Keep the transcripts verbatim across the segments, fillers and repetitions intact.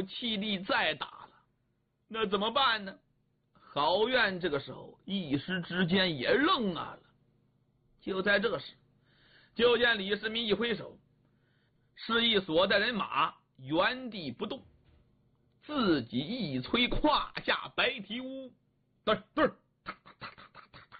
有气力再打了，那怎么办呢？郝院这个时候一时之间也愣啊了。就在这时，就见李世民一挥手，示意所带人马原地不动，自己一催胯下白蹄乌，对对，踏踏踏踏踏踏踏，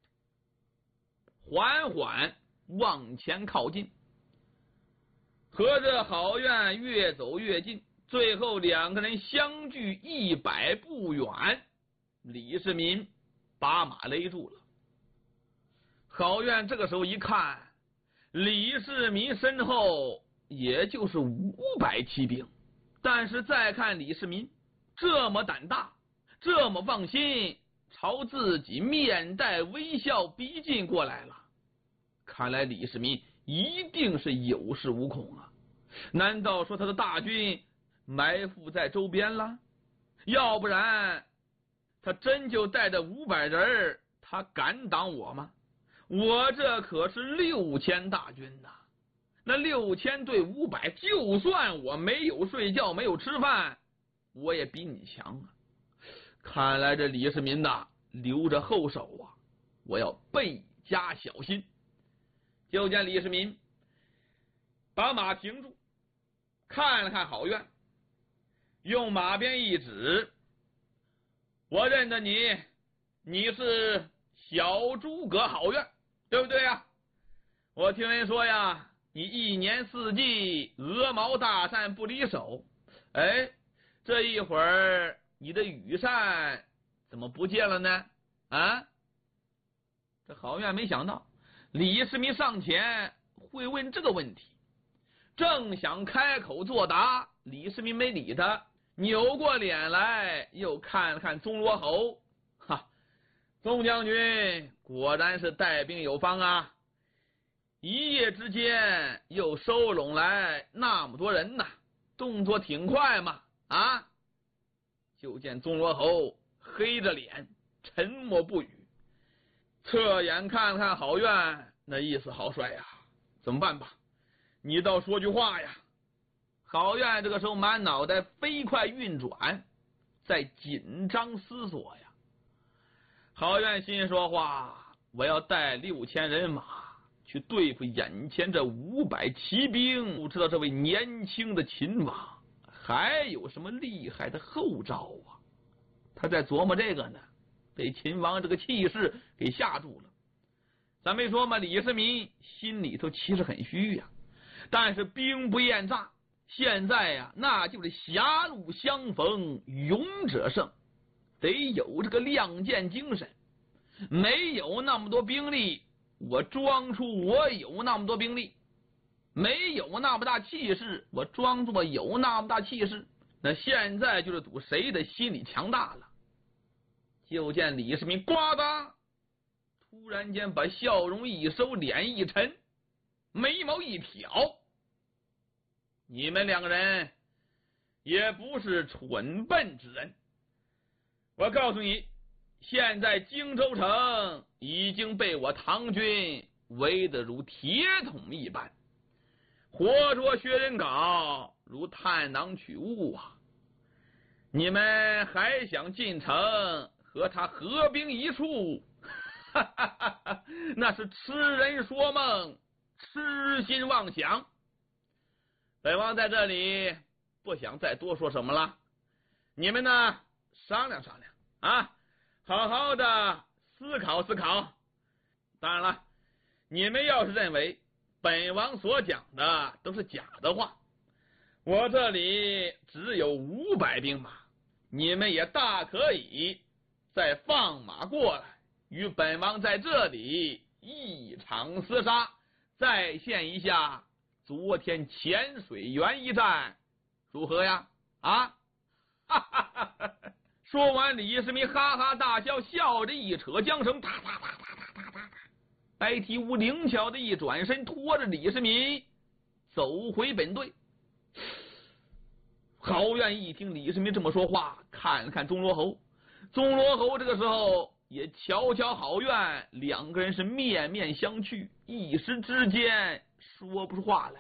缓缓往前靠近。和着郝院越走越近，最后两个人相距一百步远，李世民把马勒住了。郝院这个时候一看，李世民身后也就是五百骑兵，但是再看李世民这么胆大，这么放心，朝自己面带微笑逼近过来了，看来李世民一定是有恃无恐啊！难道说他的大军埋伏在周边了？要不然他真就带着五百人，他敢挡我吗？我这可是六千大军呐！那六千对五百，就算我没有睡觉没有吃饭，我也比你强啊！看来这李世民呐，留着后手啊，我要倍加小心。就见李世民把马停住，看了看郝院，用马鞭一指，我认得你，你是小诸葛郝院，对不对呀？我听人说呀，你一年四季鹅毛大扇不离手，哎，这一会儿你的羽扇怎么不见了呢？啊！这郝院没想到李世民上前会问这个问题，正想开口作答，李世民没理他，扭过脸来又看了看宗罗侯，哈，宗将军果然是带兵有方啊，一夜之间又收拢来那么多人呐，动作挺快嘛啊！就见宗罗侯黑着脸沉默不语，侧眼看了看郝院，那意思好帅呀，怎么办吧？你倒说句话呀！郝院这个时候满脑袋飞快运转，在紧张思索呀。郝院心说话，我要带六千人马去对付眼前这五百骑兵，不知道这位年轻的秦王还有什么厉害的后招啊？他在琢磨这个呢，被秦王这个气势给吓住了。咱没说嘛，李世民心里头其实很虚呀，但是兵不厌诈，现在呀，那就是狭路相逢勇者胜，得有这个亮剑精神。没有那么多兵力，我装出我有那么多兵力；没有那么大气势，我装作有那么大气势。那现在就是赌谁的心理强大了。就见李世民呱嗒，突然间把笑容一收，脸一沉，眉毛一挑，你们两个人也不是蠢笨之人，我告诉你，现在荆州城已经被我唐军围得如铁桶一般，活捉薛仁镐如探囊取物啊！你们还想进城和他合兵一处？哈哈哈哈，那是痴人说梦，痴心妄想。本王在这里不想再多说什么了，你们呢商量商量啊，好好的思考思考。当然了，你们要是认为本王所讲的都是假的话，我这里只有五百兵马，你们也大可以再放马过来，与本王在这里一场厮杀，再现一下昨天浅水园一战，如何呀？啊！哈哈哈哈！说完，李世民哈哈大笑，笑着一扯缰绳，哒哒哒哒哒哒哒，白蹄乌灵巧的一转身，拖着李世民走回本队。郝院一听李世民这么说话，看了看钟罗侯，钟罗侯这个时候也瞧瞧郝院，两个人是面面相觑，一时之间说不出话来。